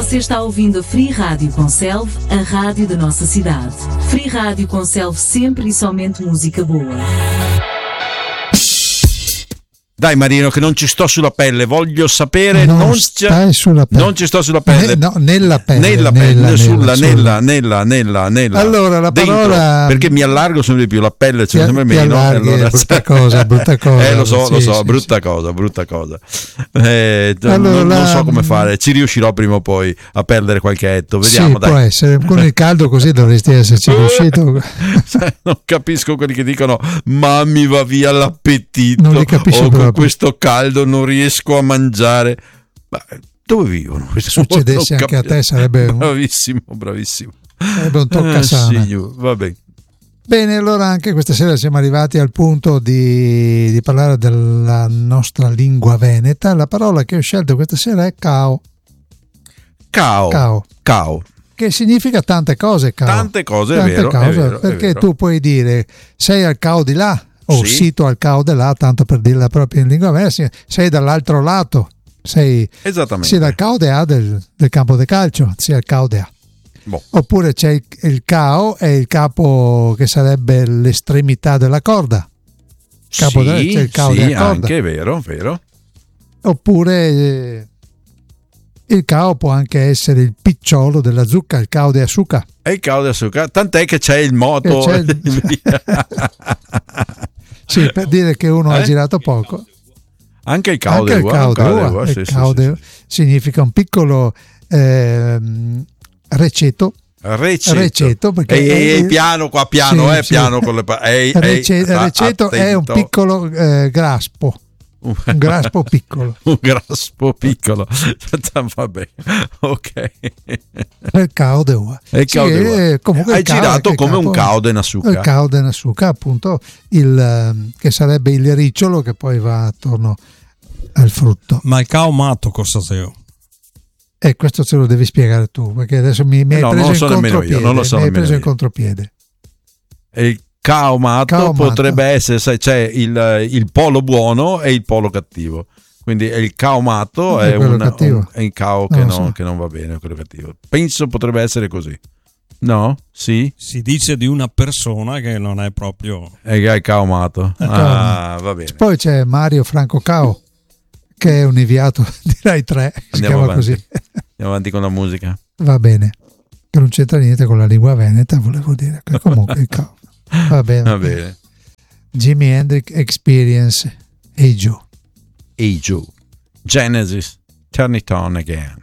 Você está ouvindo a Free Rádio Conselve, a rádio da nossa cidade. Free Rádio Conselve, sempre e somente música boa. Dai Marino, che non ci sto sulla pelle, voglio sapere. Non stai sulla pelle. Non ci sto sulla pelle. No, nella pelle. Nella. Allora la parola. Dentro, perché mi allargo sempre di più, la pelle c'è sempre meno. Allora... brutta cosa. Lo so, brutta cosa. Allora, non so come fare, ci riuscirò prima o poi a perdere qualche etto, vediamo. Sì, dai. Può essere, con il caldo così dovresti esserci riuscito. Non capisco quelli che dicono ma mi va via l'appetito. Non li capisco proprio. Questo caldo non riesco a mangiare. Ma dove vivono? Succedesse anche a te sarebbe bravissimo. Sarebbe un toccasana. Va bene. Bene, allora anche questa sera siamo arrivati al punto di parlare della nostra lingua veneta. La parola che ho scelto questa sera è cao. Cao. Che significa tante cose, cao. Tante cose, è vero. Perché tu puoi dire sei al cao di là. O sì. Sito al cao de là, tanto per dirla proprio in lingua veneta, sei dall'altro lato, sei dal cao de A del campo di calcio, sei al cao de A. Oppure c'è il cao, è il capo che sarebbe l'estremità della corda. C'è il cao della corda. Anche è vero. Oppure il cao può anche essere il picciolo della zucca, il cao de asuca. È il cao de asuca, tant'è che c'è il moto. Sì, per dire che uno ha girato poco. Anche il cao de ua. Significa un piccolo receto. Perché piano qua, piano con le receto è un piccolo graspo. Un graspo piccolo. Va bene, ok. Il cao de ua. Comunque hai girato come un cao de nasuka. Il cao de nasuka, appunto, che sarebbe il ricciolo che poi va attorno al frutto. Ma il cao matto cosa sei? Questo ce lo devi spiegare tu, perché adesso mi hai preso in contropiede. Il cao matto potrebbe essere, sai, c'è il polo buono e il polo cattivo. Quindi il cao matto è il cao che non va bene, quello cattivo. Penso potrebbe essere così. No? Sì? Si dice di una persona che non è proprio... È il cao matto. Va bene. Poi c'è Mario Franco Cao, che è un inviato di Rai 3, si chiama così. Andiamo avanti con la musica. Va bene. Che non c'entra niente con la lingua veneta, volevo dire. Comunque il cao. Va bene. Jimi Hendrix Experience, Hey Joe. Genesis, Turn It On Again.